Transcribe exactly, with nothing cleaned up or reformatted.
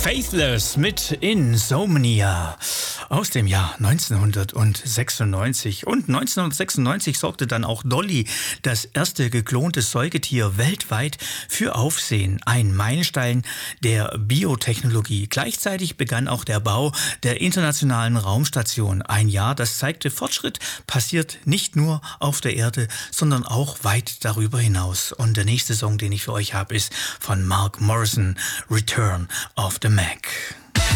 Faithless mit Insomnia aus dem Jahr neunzehnhundertsechsundneunzig. Und neunzehnhundertsechsundneunzig sorgte dann auch Dolly, das erste geklonte Säugetier weltweit, für Aufsehen. Ein Meilenstein der Biotechnologie. Gleichzeitig begann auch der Bau der Internationalen Raumstation. Ein Jahr, das zeigte, Fortschritt passiert nicht nur auf der Erde, sondern auch weit darüber hinaus. Und der nächste Song, den ich für euch habe, ist von Mark Morrison, Return of the Mac.